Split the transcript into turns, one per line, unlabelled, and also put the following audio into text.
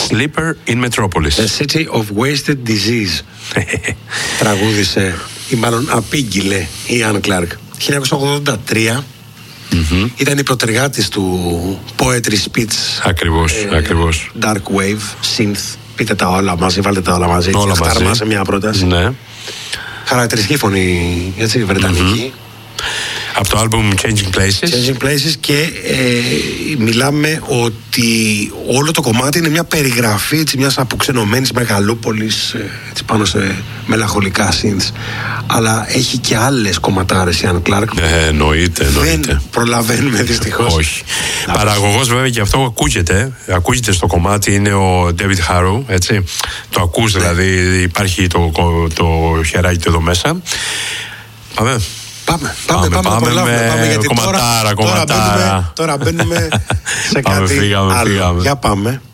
Sleeper in Metropolis.
The City of Wasted Disease. Τραγούδισε, ή μάλλον απήγγειλε η Ann Clark. 1983. Ήταν η προτεργάτης του Poetry Speech.
Ακριβώς.
Dark Wave, Synth. Πείτε τα όλα μαζί, βάλτε τα όλα μαζί.
Όλα μαζί.
Σε μια πρόταση.
Ναι.
Χαρακτηριστική φωνή, έτσι, βρετανική.
Από το άλμπουμ Changing Places.
Και μιλάμε ότι όλο το κομμάτι είναι μια περιγραφή, έτσι, μιας αποξενωμένης μεγαλούπολης, έτσι, πάνω σε μελαγχολικά synths. Αλλά έχει και άλλες κομματάρες η Ann Clark.
Εννοείται.
Δεν προλαβαίνουμε δυστυχώς.
Όχι. Παραγωγός βέβαια και αυτό ακούγεται στο κομμάτι, είναι ο David Harrow, έτσι. Το ακούς, δηλαδή υπάρχει το χεράκι του εδώ μέσα. Πάμε
γιατί
κομματάρα.
Τώρα μπαίνουμε σε κάτι άλλο. Για πάμε.